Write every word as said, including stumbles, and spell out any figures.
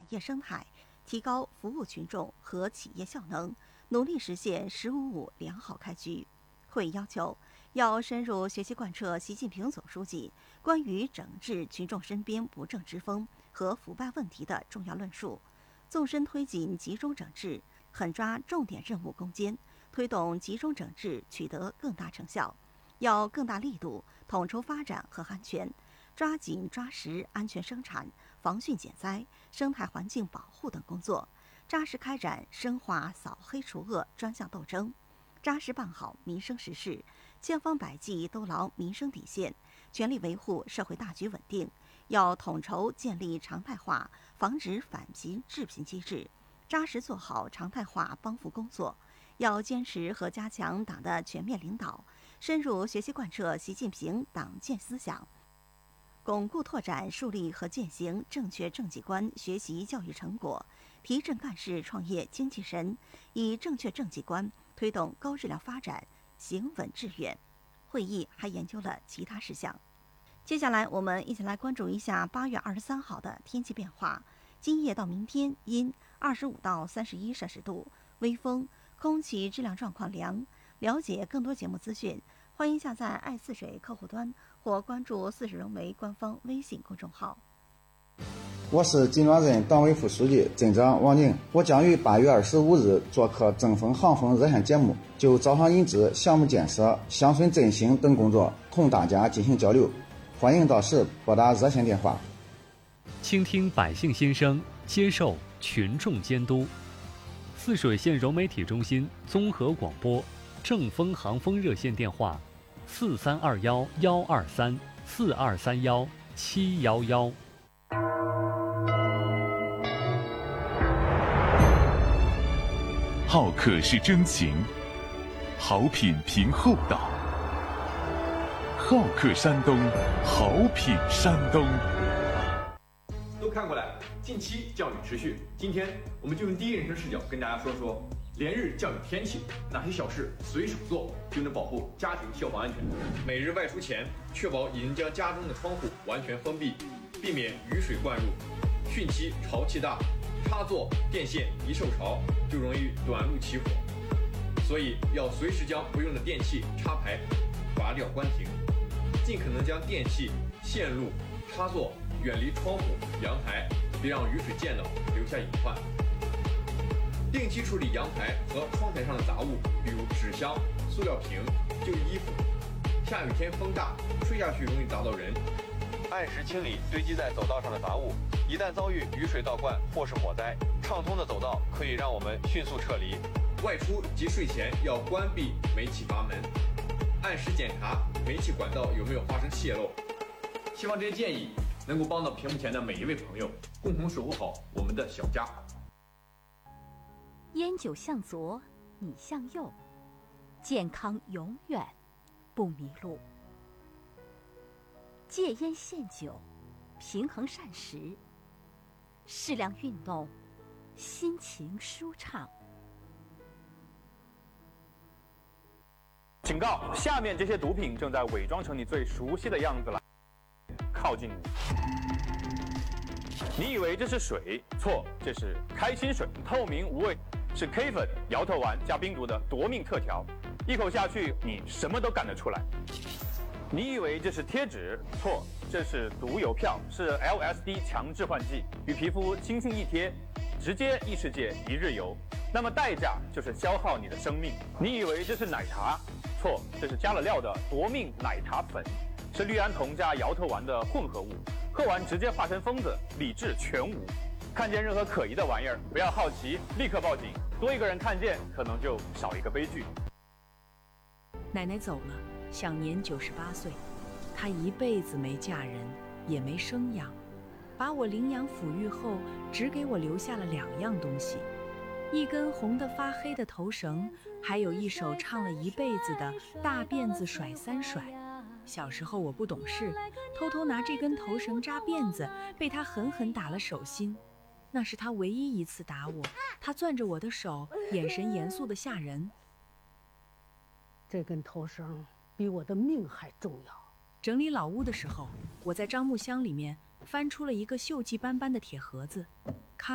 业生态，提高服务群众和企业效能，努力实现“十五五”良好开局。会议要求，要深入学习贯彻习近平总书记关于整治群众身边不正之风和腐败问题的重要论述，纵深推进集中整治，狠抓重点任务攻坚，推动集中整治取得更大成效。要更大力度统筹发展和安全，抓紧抓实安全生产、防汛减灾、生态环境保护等工作，扎实开展深化扫黑除恶专项斗争，扎实办好民生实事，千方百计兜牢民生底线，全力维护社会大局稳定。要统筹建立常态化防止返贫致贫机制，扎实做好常态化帮扶工作。要坚持和加强党的全面领导，深入学习贯彻习近平党建思想，巩固拓展树立和践行正确政绩观学习教育成果，提振干事创业精气神，以正确政绩观推动高质量发展，行稳致远。会议还研究了其他事项。接下来我们一起来关注一下八月二十三号的天气变化。今夜到明天阴，二十五到三十一摄氏度，微风，空气质量状况良。了解更多节目资讯，欢迎下载爱似水客户端或关注似水融媒官方微信公众号。 我是金庄镇党委副书记、镇长王宁，我将于八月二十五日做客正风航风热线节目，就招商引资、项目建设、乡村振兴等工作同大家进行交流。欢迎到时拨打热线电话。 倾听百姓心声，接受群众监督。泗水县融媒体中心综合广播正风航风热线电话：四三二幺幺二三四二三幺七幺幺。 好客是真情，好品凭厚道。好客山东，好品山东。 都看过来，近期降雨持续。今天我们就用第一人称视角跟大家说说连日降雨天气，哪些小事随手做就能保护家庭消防安全。每日外出前，确保已经将家中的窗户完全封闭，避免雨水灌入。汛期潮气大，插座、电线一受潮就容易短路起火，所以要随时将不用的电器插排拔掉关停，尽可能将电器、线路、插座远离窗户、阳台，别让雨水溅到，留下隐患。定期处理阳台和窗台上的杂物，比如纸箱、塑料瓶、旧衣服。下雨天风大，吹下去容易砸到人。按时清理堆积在走道上的杂物，一旦遭遇雨水倒灌或是火灾，畅通的走道可以让我们迅速撤离。外出及睡前要关闭煤气阀门，按时检查煤气管道有没有发生泄漏。希望这些建议能够帮到屏幕前的每一位朋友，共同守护好我们的小家。 烟酒向左，你向右，健康永远不迷路。戒烟限酒，平衡膳食，适量运动，心情舒畅。 警告：下面这些毒品正在伪装成你最熟悉的样子来靠近你。你以为这是水？错，这是开心水，透明无味，是 K 粉摇头丸加冰毒的夺命特调，一口下去你什么都干得出来。你以为这是贴纸？错，这是毒邮票，是 L S D 强致幻剂，与皮肤轻轻一贴，直接异世界一日游。那么代价就是消耗你的生命。你以为这是奶茶？错，这是加了料的夺命奶茶粉，是氯胺酮加摇头丸的混合物，喝完直接化成疯子，理智全无。看见任何可疑的玩意儿，不要好奇，立刻报警。多一个人看见，可能就少一个悲剧。 奶奶走了，享年九十八岁。她一辈子没嫁人，也没生养，把我领养抚育后，只给我留下了两样东西：一根红得发黑的头绳，还有一首唱了一辈子的大辫子甩三甩。小时候我不懂事，偷偷拿这根头绳扎辫子，被他狠狠打了手心。那是他唯一一次打我，他攥着我的手，眼神严肃得吓人。 这根头绳比我的命还重要。 整理老屋的时候，我在樟木箱里面翻出了一个锈迹斑斑的铁盒子，